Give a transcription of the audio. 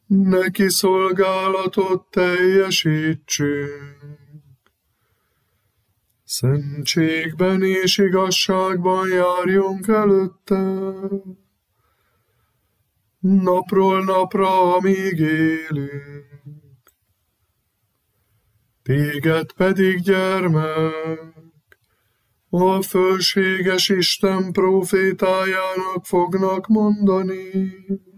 neki szolgálatot teljesítsünk. Szentségben és igazságban járjunk előtte, napról napra, amíg élünk. Téged pedig, gyermek, a fölséges Isten prófétájának fognak mondani.